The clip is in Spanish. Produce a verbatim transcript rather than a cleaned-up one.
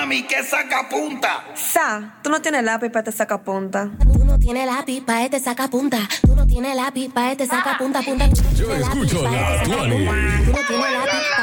mami, que saca punta. Sa, tú no tienes lápiz para te saca punta. Tú no tienes lápiz pa' este saca punta. Tú no tienes lápiz pa' este saca punta, punta. Yo escucho la Tuani. Tú no tienes lápiz pa'